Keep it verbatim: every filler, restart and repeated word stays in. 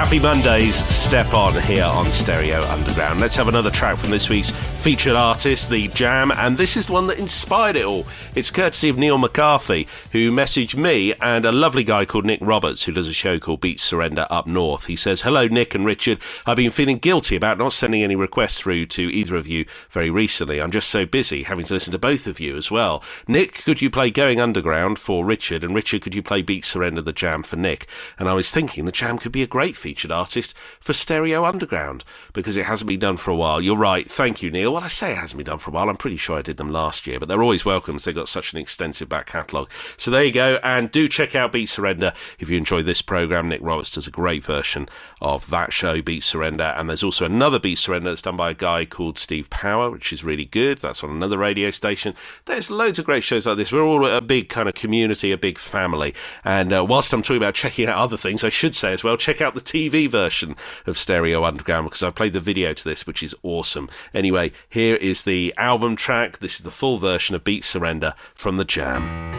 Happy Mondays, step on here on Stereo Underground. Let's have another track from this week's featured artist, The Jam, and this is the one that inspired it all. It's courtesy of Neil McCarthy, who messaged me and a lovely guy called Nick Roberts, who does a show called Beat Surrender up north. He says, hello Nick and Richard, I've been feeling guilty about not sending any requests through to either of you very recently. I'm just so busy having to listen to both of you as well. Nick, could you play Going Underground for Richard, and Richard, could you play Beat Surrender, The Jam for Nick? And I was thinking The Jam could be a great featured artist for Stereo Underground, because it hasn't been done for a while. You're right, thank you Neil. Well, I say it hasn't been done for a while, I'm pretty sure I did them last year, but they're always welcome because they've got such an extensive back catalogue. So there you go, and do check out Beat Surrender if you enjoy this programme. Nick Roberts does a great version of that show, Beat Surrender, and there's also another Beat Surrender that's done by a guy called Steve Power, which is really good. That's on another radio station. There's loads of great shows like this. We're all a big kind of community, a big family, and uh, whilst I'm talking about checking out other things, I should say as well, check out the T V version of Stereo Underground, because I played the video to this, which is awesome. Anyway, here is the album track. This is the full version of Beat Surrender from The Jam.